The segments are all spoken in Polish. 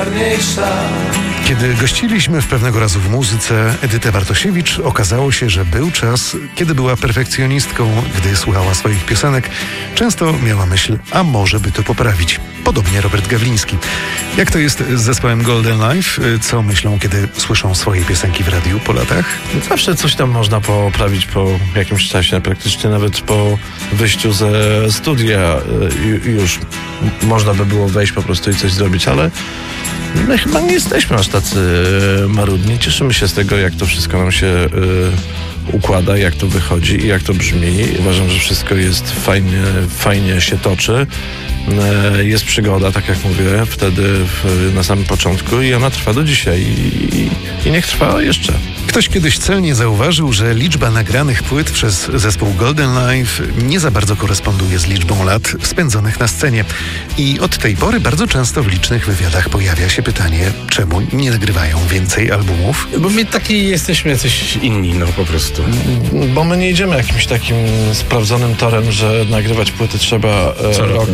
najczarniejsza. Kiedy gościliśmy w pewnego razu w muzyce Edytę Bartosiewicz, okazało się, że był czas, kiedy była perfekcjonistką. Gdy słuchała swoich piosenek, często miała myśl, a może by to poprawić. Podobnie Robert Gawliński. Jak to jest z zespołem Golden Life? Co myślą, kiedy słyszą swoje piosenki w radiu po latach? Zawsze coś tam można poprawić po jakimś czasie, praktycznie nawet po wyjściu ze studia już można by było wejść po prostu i coś zrobić, ale my chyba nie jesteśmy aż tacy marudni. Cieszymy się z tego, jak to wszystko nam się układa, jak to wychodzi i jak to brzmi. Uważam, że wszystko jest fajnie się toczy. Jest przygoda, tak jak mówię, wtedy na samym początku i ona trwa do dzisiaj i niech trwa jeszcze. Ktoś kiedyś celnie zauważył, że liczba nagranych płyt przez zespół Golden Life nie za bardzo koresponduje z liczbą lat spędzonych na scenie. I od tej pory bardzo często w licznych wywiadach pojawia się pytanie, czemu nie nagrywają więcej albumów? Bo my taki jesteśmy jacyś inni, no po prostu. Bo my nie idziemy jakimś takim sprawdzonym torem, że nagrywać płyty trzeba rok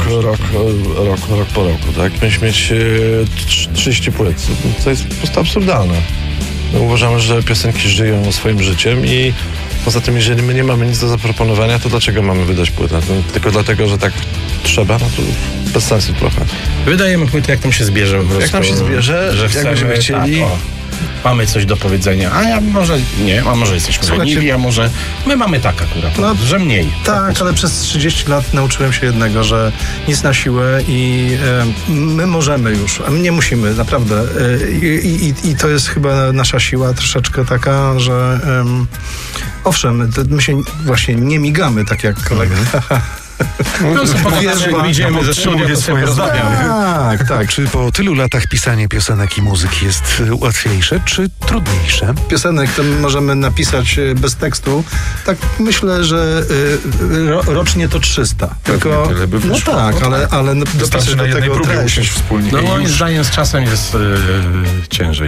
po roku, tak? Mieliśmy mieć 30 płyt, co jest po prostu absurdalne. My uważamy, że piosenki żyją swoim życiem i poza tym, jeżeli my nie mamy nic do zaproponowania, to dlaczego mamy wydać płytę? Tylko dlatego, że tak trzeba? No to bez sensu trochę. Wydajemy płytę, jak tam się zbierze po prostu. Jak nam się zbierze, że jak będziemy chcieli. Tak, mamy coś do powiedzenia, a może nie, a może jesteśmy leniwi, a może my mamy tak akurat, że mniej. Tak, ale przez 30 lat nauczyłem się jednego, że nic na siłę i my możemy już, a my nie musimy, naprawdę. I to jest chyba nasza siła troszeczkę taka, że owszem, my się właśnie nie migamy, tak jak kolega. No co pogadamy, idziemy ze studia, to sobie rozmawiamy. Tak. Czy po tylu latach pisanie piosenek i muzyki jest łatwiejsze, czy trudniejsze? Piosenek to możemy napisać bez tekstu. Tak myślę, że rocznie to 300. Tylko, no tak, ale dopisać do tego treść. No moim zdaniem z czasem jest ciężej.